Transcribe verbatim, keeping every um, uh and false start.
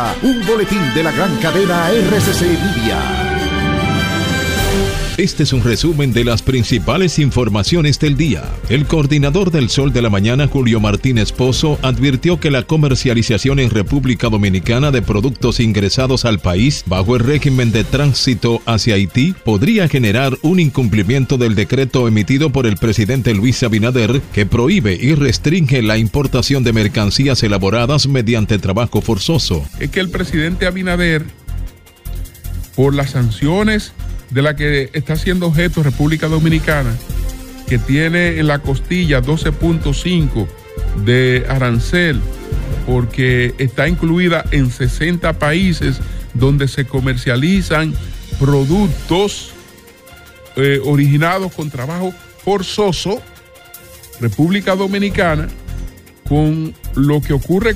Un boletín de la gran cadena R C C Media. Este es un resumen de las principales informaciones del día. El coordinador del Sol de la Mañana, Julio Martínez Pozo, advirtió que la comercialización en República Dominicana de productos ingresados al país bajo el régimen de tránsito hacia Haití podría generar un incumplimiento del decreto emitido por el presidente Luis Abinader que prohíbe y restringe la importación de mercancías elaboradas mediante trabajo forzoso. Es que el presidente Abinader, por las sanciones de la que está siendo objeto República Dominicana, que tiene en la costilla doce punto cinco de arancel, porque está incluida en sesenta países donde se comercializan productos eh, originados con trabajo forzoso. República Dominicana, con lo que ocurre